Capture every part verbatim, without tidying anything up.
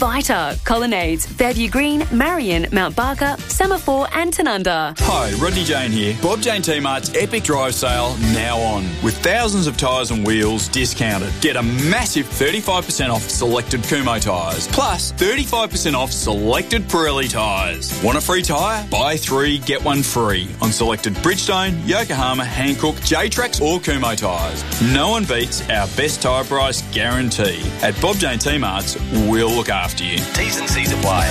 Biter, Colonnades, Fairview Green, Marion, Mount Barker, Semaphore and Tanunda. Hi, Rodney Jane here. Bob Jane T-Mart's Epic Drive Sale now on. With thousands of tyres and wheels discounted. Get a massive thirty-five percent off selected Kumho tyres. Plus thirty-five percent off selected Pirelli tyres. Want a free tyre? Buy three, get one free on selected Bridgestone, Yokohama, Hankook, J-Trax or Kumho tyres. No one beats our best tyre price guarantee. At Bob Jane T-Mart's, we'll look after you. T's and C's apply.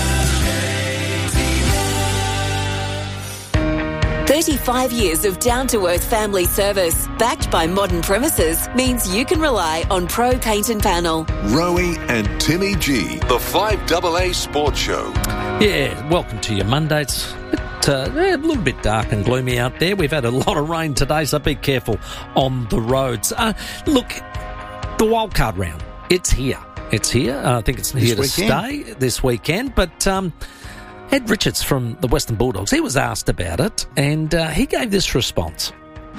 thirty-five years of down-to-earth family service, backed by modern premises, means you can rely on Pro Paint and Panel. Rowie and Timmy G, the five double A Sports Show. Yeah, welcome to your Monday. It's a, bit, uh, a little bit dark and gloomy out there. We've had a lot of rain today, so be careful on the roads. Uh, look, the wildcard round, it's here. It's here. Uh, I think it's here to stay this weekend. But um, Ed Richards from the Western Bulldogs, he was asked about it, and uh, he gave this response.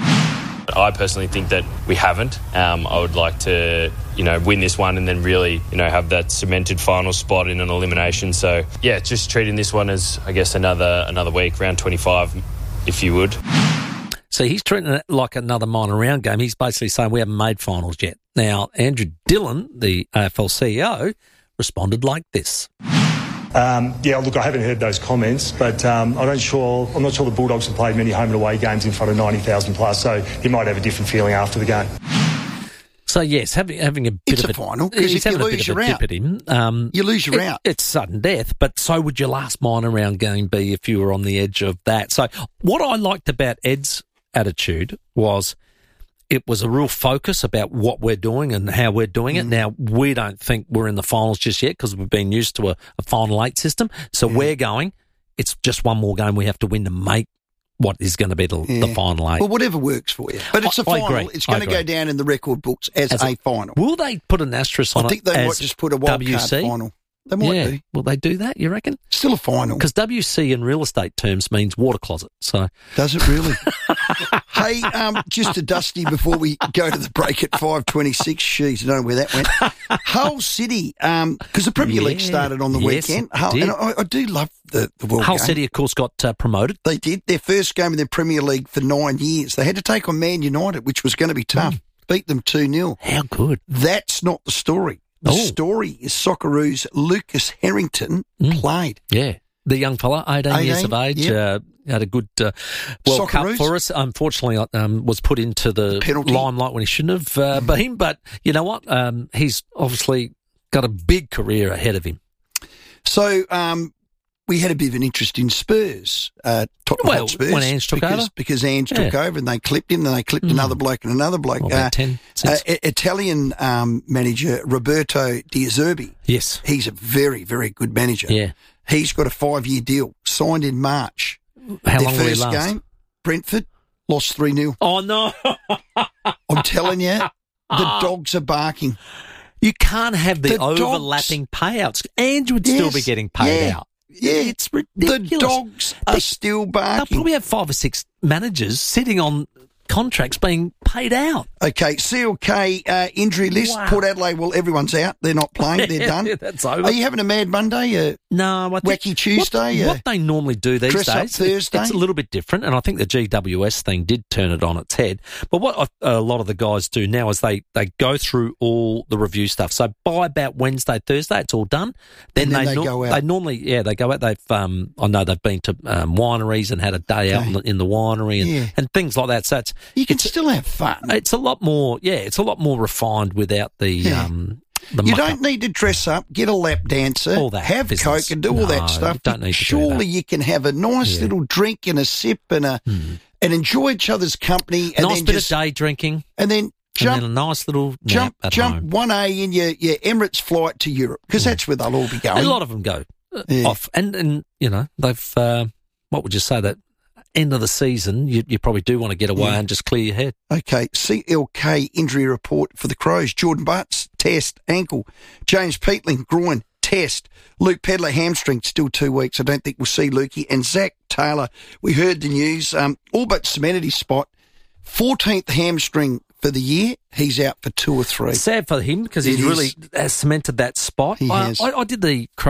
I personally think that we haven't. Um, I would like to, you know, win this one and then really, you know, have that cemented final spot in an elimination. So, yeah, just treating this one as, I guess, another another week, round twenty-five, if you would. So he's treating it like another minor round game. He's basically saying we haven't made finals yet. Now, Andrew Dillon, the A F L C E O, responded like this. Um, yeah, look, I haven't heard those comments, but um, I'm not sure. I'm not sure the Bulldogs have played many home and away games in front of ninety thousand plus, so he might have a different feeling after the game. So yes, having having a bit it's of a, a final because if you you lose your round, um, you lose your it, round. It's sudden death, but so would your last minor round game be if you were on the edge of that. So what I liked about Ed's attitude was it was a real focus about what we're doing and how we're doing it. Mm. Now, we don't think we're in the finals just yet because we've been used to a, a final eight system. So yeah. we're going, it's just one more game we have to win to make what is going to be the, yeah. the final eight. Well, whatever works for you. But it's a I, final. I agree. It's going to go down in the record books as, as a, a final. Will they put an asterisk on it? I think they might just put a wild card final. They might yeah. do. Will they do that, you reckon? Still a final. Because W C in real estate terms means water closet. So does it really? Hey, um, just a dusty before we go to the break at five twenty-six. Jeez, I don't know where that went. Hull City, because um, the Premier yeah, League started on the yes, weekend. Hull, and I, I do love the, the World Hull game. City, of course, got uh, promoted. They did. Their first game in their Premier League for nine years. They had to take on Man United, which was going to be tough. Mm. Beat them two nil. How good. That's not the story. The oh. story is Socceroos' Lucas Harrington mm. played. Yeah. The young fella, eighteen, eighteen years of age, yep. uh, had a good uh, World Cup for us. Unfortunately, um, was put into the Penalty. limelight when he shouldn't have uh, mm. been. But you know what? Um, he's obviously got a big career ahead of him. So um, we had a bit of an interest in Spurs. Uh, well, Spurs when Ange took because, over. Because Ange yeah. took over and they clipped him, and they clipped mm. another bloke and another bloke. Well, about uh, ten uh, Italian um, manager Roberto De Zerbi. Yes. He's a very, very good manager. Yeah. He's got a five-year deal, signed in March. How Their long first will he last? game, Brentford, lost three nil. Oh, no. I'm telling you, the dogs are barking. You can't have the, the overlapping dogs, payouts. Ange would yes, still be getting paid yeah, out. Yeah, it's ridiculous. The dogs are they, still barking. They'll probably have five or six managers sitting on contracts being paid out. Okay, C L K uh, injury list. Wow. Port Adelaide, well, everyone's out. They're not playing. They're done. Yeah, that's over. Are you having a Mad Monday? Uh, no. I think Wacky Tuesday? What, uh, what they normally do these dress days, up Thursday? It's a little bit different, and I think the G W S thing did turn it on its head. But what a lot of the guys do now is they, they go through all the review stuff. So by about Wednesday, Thursday, it's all done. Then, and then they, they no, go out. They normally, yeah, they go out. They've, um, I know they've been to um, wineries and had a day okay. out in the, in the winery and, yeah. and things like that. So it's you can it's, still have fun. It's a lot more, yeah, it's a lot more refined without the. Yeah. Um, The you don't need to dress up, get a lap dancer, all that have business. Coke and do no, all that stuff. You don't need to Surely do that. you can have a nice yeah. little drink and a sip and a mm. and enjoy each other's company. And nice then bit just, of day drinking. And then jump, and then a nice little jump, nap at jump home. one A in your, your Emirates flight to Europe because mm. that's where they'll all be going. A lot of them go yeah. off. And, and, you know, they've, uh, what would you say, that end of the season, you, you probably do want to get away yeah. and just clear your head. Okay, C L K injury report for the Crows. Jordan Butts, test, ankle. James Peatling, groin, test. Luke Pedler, hamstring, still two weeks. I don't think we'll see Lukey. And Zach Taylor, we heard the news, um, all but cemented his spot. fourteenth hamstring for the year. He's out for two or three. Sad for him because he's It really is. has cemented that spot. He I, has. I, I did the